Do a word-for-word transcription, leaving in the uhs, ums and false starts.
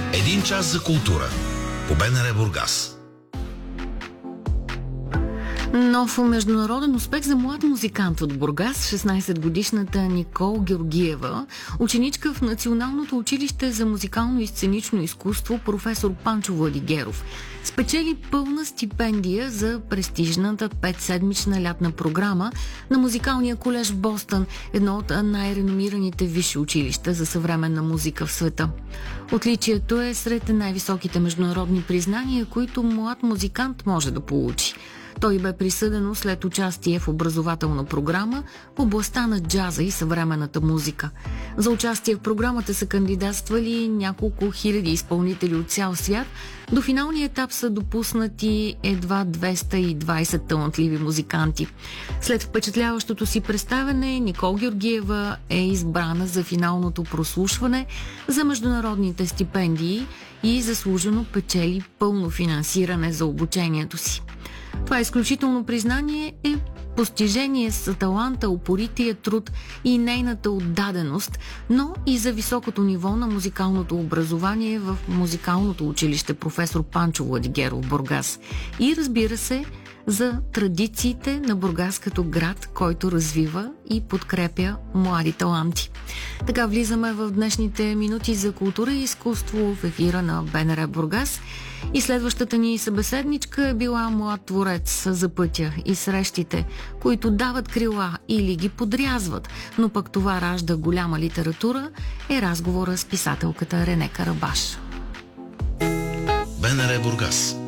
Един час за култура по БНР Бургас. Нов международен успех за млад музикант от Бургас, шестнайсетгодишната Никол Георгиева, ученичка в Националното училище за музикално и сценично изкуство професор Панчо Владигеров. Спечели пълна стипендия за престижната петседмична лятна програма на Музикалния колеж в Бостън, едно от най-реномираните висши училища за съвременна музика в света. Отличието е сред най-високите международни признания, които млад музикант може да получи. Той бе присъдено след участие в образователна програма в областта на джаза и съвременната музика. За участие в програмата са кандидатствали няколко хиляди изпълнители от цял свят. До финалния етап са допуснати едва двеста и двайсет талантливи музиканти. След впечатляващото си представяне, Никол Георгиева е избрана за финалното прослушване за международните стипендии и заслужено печели пълно финансиране за обучението си. Това изключително признание е постижение за таланта, упорития труд и нейната отдаденост, но и за високото ниво на музикалното образование в Музикалното училище професор Панчо Владигеров в Бургас. И разбира се, за традициите на Бургас като град, който развива и подкрепя млади таланти. Така влизаме в днешните минути за култура и изкуство в ефира на БНР Бургас. И следващата ни събеседничка е била млад творец за пътя и срещите, които дават крила или ги подрязват, но пък това ражда голяма литература, е разговора с писателката Рене Карабаш. БНР Бургас.